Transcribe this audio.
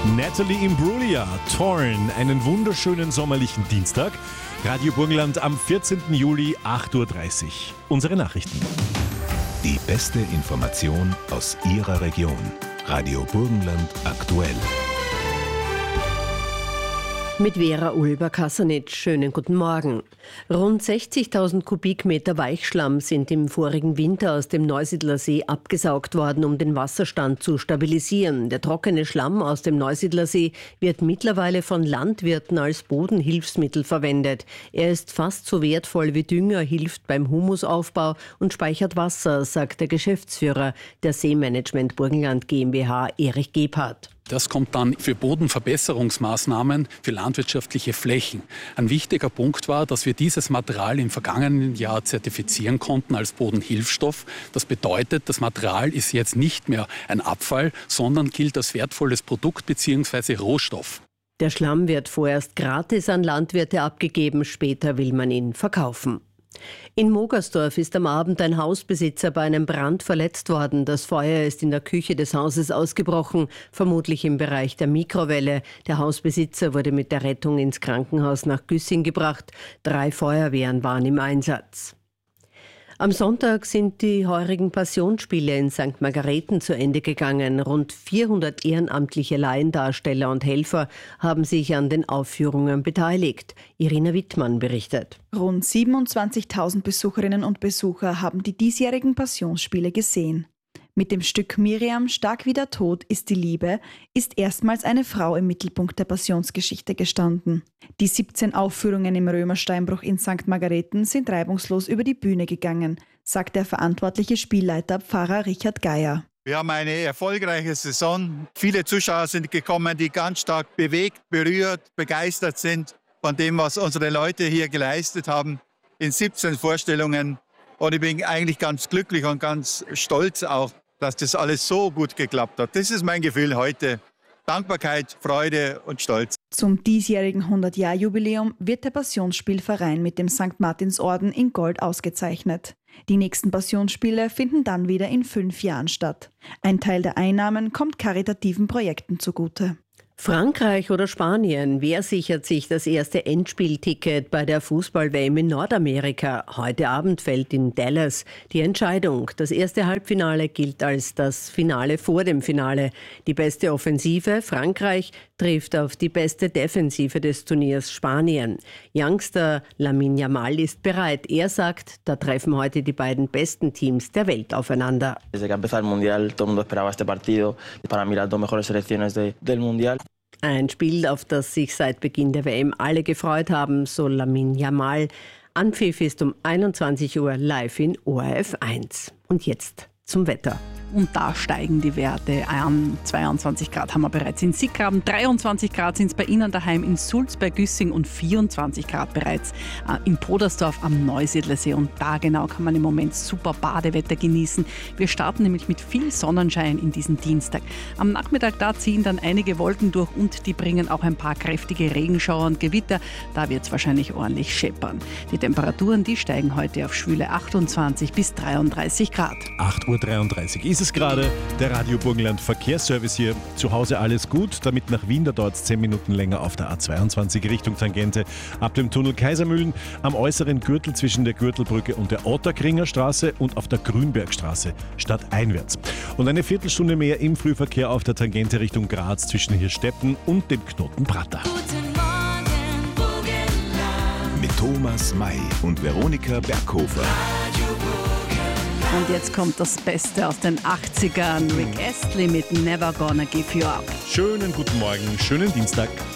Natalie Imbruglia, Torn, einen wunderschönen sommerlichen Dienstag. Radio Burgenland am 14. Juli, 8.30 Uhr. Unsere Nachrichten. Die beste Information aus Ihrer Region. Radio Burgenland aktuell. Mit Vera Ulber-Kassanitsch. Schönen guten Morgen. Rund 60.000 Kubikmeter Weichschlamm sind im vorigen Winter aus dem Neusiedler See abgesaugt worden, um den Wasserstand zu stabilisieren. Der trockene Schlamm aus dem Neusiedler See wird mittlerweile von Landwirten als Bodenhilfsmittel verwendet. Er ist fast so wertvoll wie Dünger, hilft beim Humusaufbau und speichert Wasser, sagt der Geschäftsführer der Seemanagement Burgenland GmbH, Erich Gebhardt. Das kommt dann für Bodenverbesserungsmaßnahmen für landwirtschaftliche Flächen. Ein wichtiger Punkt war, dass wir dieses Material im vergangenen Jahr zertifizieren konnten als Bodenhilfstoff. Das bedeutet, das Material ist jetzt nicht mehr ein Abfall, sondern gilt als wertvolles Produkt bzw. Rohstoff. Der Schlamm wird vorerst gratis an Landwirte abgegeben, später will man ihn verkaufen. In Mogersdorf ist am Abend ein Hausbesitzer bei einem Brand verletzt worden. Das Feuer ist in der Küche des Hauses ausgebrochen, vermutlich im Bereich der Mikrowelle. Der Hausbesitzer wurde mit der Rettung ins Krankenhaus nach Güssing gebracht. 3 Feuerwehren waren im Einsatz. Am Sonntag sind die heurigen Passionsspiele in St. Margareten zu Ende gegangen. Rund 400 ehrenamtliche Laiendarsteller und Helfer haben sich an den Aufführungen beteiligt. Irina Wittmann berichtet. Rund 27.000 Besucherinnen und Besucher haben die diesjährigen Passionsspiele gesehen. Mit dem Stück Miriam, stark wie der Tod ist die Liebe, ist erstmals eine Frau im Mittelpunkt der Passionsgeschichte gestanden. Die 17 Aufführungen im Römersteinbruch in St. Margareten sind reibungslos über die Bühne gegangen, sagt der verantwortliche Spielleiter Pfarrer Richard Geier. Wir haben eine erfolgreiche Saison. Viele Zuschauer sind gekommen, die ganz stark bewegt, berührt, begeistert sind von dem, was unsere Leute hier geleistet haben in 17 Vorstellungen. Und ich bin eigentlich ganz glücklich und ganz stolz auch, dass das alles so gut geklappt hat. Das ist mein Gefühl heute. Dankbarkeit, Freude und Stolz. Zum diesjährigen 100-Jahr-Jubiläum wird der Passionsspielverein mit dem St. Martinsorden in Gold ausgezeichnet. Die nächsten Passionsspiele finden dann wieder in 5 Jahren statt. Ein Teil der Einnahmen kommt karitativen Projekten zugute. Frankreich oder Spanien, wer sichert sich das erste Endspielticket bei der Fußball-WM in Nordamerika? Heute Abend fällt in Dallas die Entscheidung. Das erste Halbfinale gilt als das Finale vor dem Finale. Die beste Offensive, Frankreich, trifft auf die beste Defensive des Turniers, Spanien. Youngster Lamine Yamal ist bereit. Er sagt, da treffen heute die beiden besten Teams der Welt aufeinander. Desde que empezó el Mundial, todo el mundo esperaba este partido. Para mí las 2 mejores selecciones del Mundial. Ein Spiel, auf das sich seit Beginn der WM alle gefreut haben, so Lamine Yamal. Anpfiff ist um 21 Uhr live in ORF 1. Und jetzt zum Wetter. Und da steigen die Werte an. 22 Grad haben wir bereits in Sickgraben, 23 Grad sind es bei Ihnen daheim in Sulz bei Güssing und 24 Grad bereits in Podersdorf am Neusiedlersee. Und da genau kann man im Moment super Badewetter genießen. Wir starten nämlich mit viel Sonnenschein in diesen Dienstag. Am Nachmittag da ziehen dann einige Wolken durch und die bringen auch ein paar kräftige Regenschauer und Gewitter. Da wird es wahrscheinlich ordentlich scheppern. Die Temperaturen, die steigen heute auf schwüle 28 bis 33 Grad. 8.33 Uhr ist es gerade. Der Radio Burgenland Verkehrsservice hier. Zu Hause alles gut. Damit nach Wien, da dauert es 10 Minuten länger auf der A22 Richtung Tangente. Ab dem Tunnel Kaisermühlen, am äußeren Gürtel zwischen der Gürtelbrücke und der Otterkringer Straße und auf der Grünbergstraße stadteinwärts. Und eine Viertelstunde mehr im Frühverkehr auf der Tangente Richtung Graz zwischen Hirstetten und dem Knoten Prater. Guten Morgen, Burgenland. Mit Thomas May und Veronika Berghofer. Und jetzt kommt das Beste aus den 80ern. Rick Astley mit Never Gonna Give You Up. Schönen guten Morgen, schönen Dienstag.